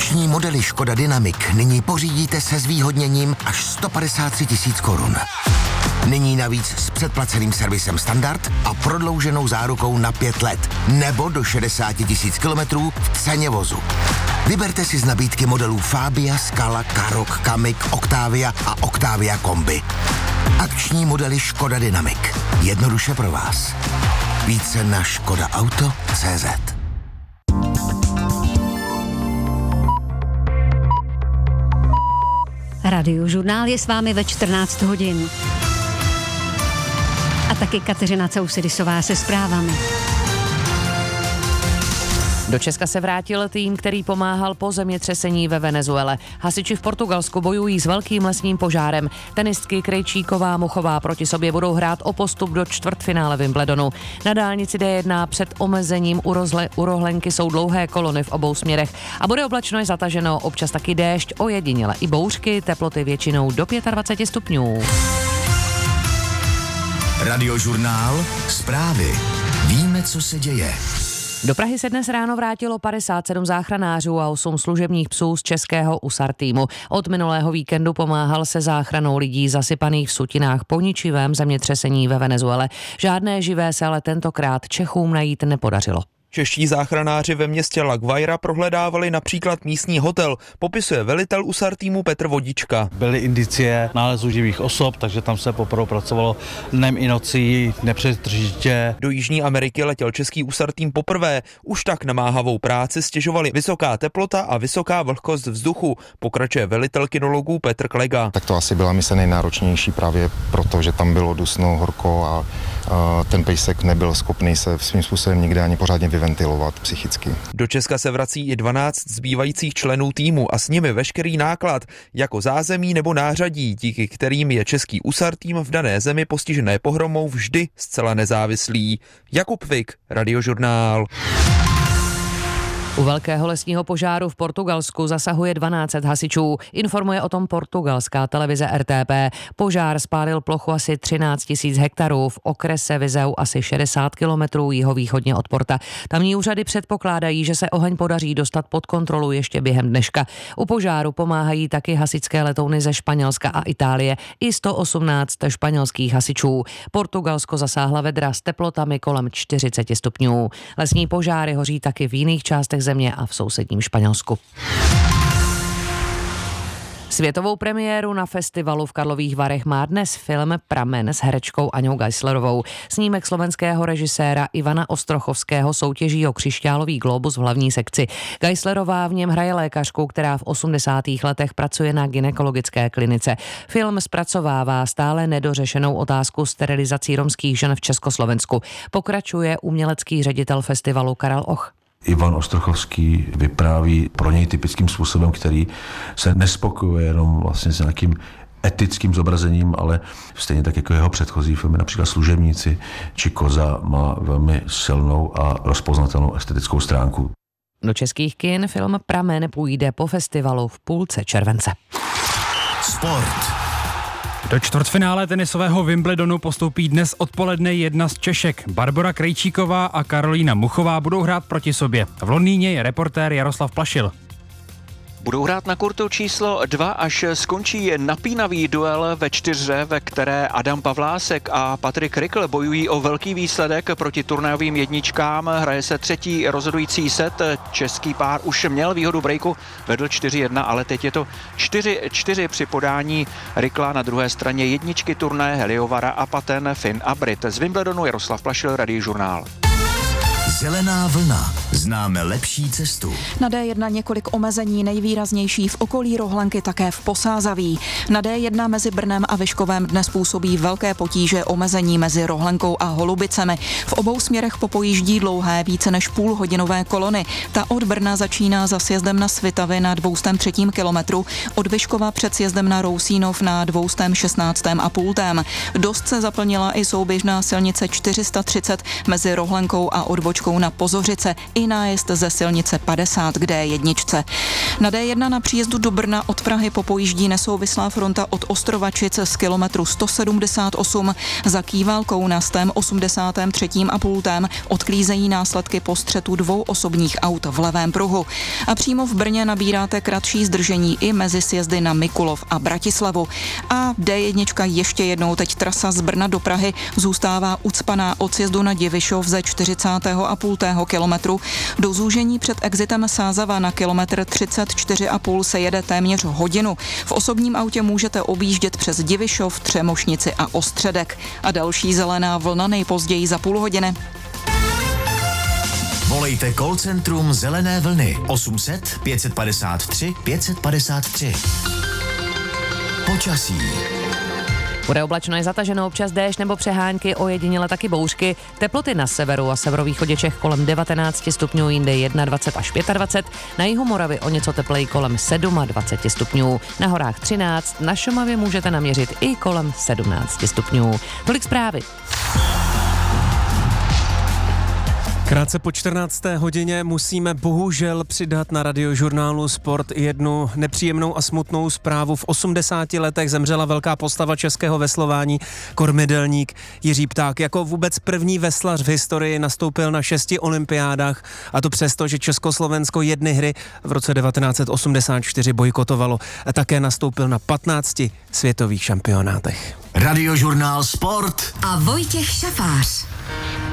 Akční modely Škoda Dynamic nyní pořídíte se zvýhodněním až 153 000 korun. Nyní navíc s předplaceným servisem Standard a prodlouženou zárukou na 5 let nebo do 60 000 kilometrů v ceně vozu. Vyberte si z nabídky modelů Fabia, Scala, Karoq, Kamiq, Octavia a Octavia Kombi. Akční modely Škoda Dynamic. Jednoduše pro vás. Více na škodaauto.cz. Radiožurnál je s vámi ve 14 hodin. A taky Kateřina Causidisová se zprávami. Do Česka se vrátil tým, který pomáhal po zemětřesení ve Venezuele. Hasiči v Portugalsku bojují s velkým lesním požárem. Tenistky Krejčíková, Muchová proti sobě budou hrát o postup do čtvrtfinále Wimbledonu. Na dálnici D1 před omezením u Rohlenky jsou dlouhé kolony v obou směrech a bude oblačno i zataženo, občas taky déšť, ojediněle i bouřky, teploty většinou do 25 stupňů. Radiožurnál, zprávy. Víme, co se děje. Do Prahy se dnes ráno vrátilo 57 záchranářů a 8 služebních psů z českého USAR týmu. Od minulého víkendu pomáhal se záchranou lidí zasypaných v sutinách po ničivém zemětřesení ve Venezuele. Žádné živé se ale tentokrát Čechům najít nepodařilo. Čeští záchranáři ve městě La Guaira prohledávali například místní hotel, popisuje velitel USAR týmu Petr Vodička. Byly indicie nálezu živých osob, takže tam se poprvé pracovalo dnem i nocí nepřetržitě. Do Jižní Ameriky letěl český USAR tým poprvé. Už tak namáhavou práci stěžovali vysoká teplota a vysoká vlhkost vzduchu, pokračuje velitel kinologů Petr Klega. Tak to asi byla mise nejnáročnější právě proto, že tam bylo dusno, horko a ten pejsek nebyl schopný se svým způsobem nikde ani pořádně vyventilovat psychicky. Do Česka se vrací i 12 zbývajících členů týmu a s nimi veškerý náklad, jako zázemí nebo nářadí, díky kterým je český USAR tým v dané zemi postižené pohromou vždy zcela nezávislý. Jakub Vik, Radiožurnál. U velkého lesního požáru v Portugalsku zasahuje 12 hasičů. Informuje o tom portugalská televize RTP. Požár spálil plochu asi 13 000 hektarů v okrese Viseu asi 60 kilometrů jihovýchodně od Porta. Tamní úřady předpokládají, že se oheň podaří dostat pod kontrolu ještě během dneška. U požáru pomáhají taky hasičské letouny ze Španělska a Itálie i 118 španělských hasičů. Portugalsko zasáhla vedra s teplotami kolem 40 stupňů. Lesní požáry hoří taky v jiných částech země a v sousedním Španělsku. Světovou premiéru na festivalu v Karlových Varech má dnes film Pramen s herečkou Aňou Geislerovou. Snímek slovenského režiséra Ivana Ostrochovského soutěží o křišťálový glóbus v hlavní sekci. Geislerová v něm hraje lékařku, která v 80. letech pracuje na gynekologické klinice. Film zpracovává stále nedořešenou otázku sterilizací romských žen v Československu. Pokračuje umělecký ředitel festivalu Karel Och. Ivan Ostrochovský vypráví pro něj typickým způsobem, který se nespokojuje jenom vlastně s nějakým etickým zobrazením, ale stejně tak jako jeho předchozí filmy, například Služebníci či Koza, má velmi silnou a rozpoznatelnou estetickou stránku. Do českých kin film Pramen půjde po festivalu v půlce července. Sport. Do čtvrtfinále tenisového Wimbledonu postoupí dnes odpoledne jedna z Češek. Barbora Krejčíková a Karolína Muchová budou hrát proti sobě. V Londýně je reportér Jaroslav Plašil. Budou hrát na kurtu číslo 2, až skončí napínavý duel ve čtyřhře, ve které Adam Pavlásek a Patrik Rikl bojují o velký výsledek proti turnajovým jedničkám. Hraje se třetí rozhodující set. Český pár už měl výhodu breaku, vedl 4-1, ale teď je to 4-4 při podání Rikla. Na druhé straně jedničky turnaje Heliovara a Paten, Finn a Brit. Z Wimbledonu Jaroslav Plašil, Radiožurnál. Zelená vlna. Známe lepší cestu. Na D1 několik omezení, nejvýraznější v okolí Rohlenky, také v Posázaví. Na D1 mezi Brnem a Vyškovem dnes působí velké potíže, omezení mezi Rohlenkou a Holubicemi. V obou směrech popojíždí dlouhé, více než půlhodinové kolony. Ta od Brna začíná za sjezdem na Svitavy na 203. kilometru, od Vyškova před sjezdem na Rousínov na 216,5. Dost se zaplnila i souběžná silnice 430 mezi Rohlenkou a Odbočkou na Pozořice. i nájezd ze silnice 50 k D1. Na D1 na příjezdu do Brna od Prahy popojíždí nesouvislá fronta od Ostrovačic z kilometru 178 za Kývalkou na stém 83. pultém odklízejí následky po střetu dvou osobních aut v levém pruhu. A přímo v Brně nabíráte kratší zdržení i mezi sjezdy na Mikulov a Bratislavu. A D1 ještě jednou, teď trasa z Brna do Prahy zůstává ucpaná od sjezdu na Divišov ze 40,5 kilometru. Do zúžení před exitem Sázava na kilometr 34,5 se jede téměř hodinu. V osobním autě můžete objíždět přes Divišov, Třemošnici a Ostředek. A další zelená vlna nejpozději za půl hodiny. Volejte call centrum Zelené vlny 800 553 553. Počasí. Bude oblačno i zataženo, občas déšť nebo přehánky, ojediněle taky bouřky. Teploty na severu a severovýchodě Čech kolem 19 stupňů, jinde 21 až 25. Na jihu Moravy o něco tepleji kolem 27 stupňů. Na horách 13, na Šumavě můžete naměřit i kolem 17 stupňů. Tolik zprávy. Krátce po 14. hodině musíme bohužel přidat na Radiožurnálu Sport jednu nepříjemnou a smutnou zprávu. V 80 letech zemřela velká postava českého veslování, kormidelník Jiří Pták. Jako vůbec první veslař v historii nastoupil na 6 olympiádách, a to přesto, že Československo jedny hry v roce 1984 bojkotovalo. Také nastoupil na 15 světových šampionátech. Radiožurnál Sport a Vojtěch Šafář.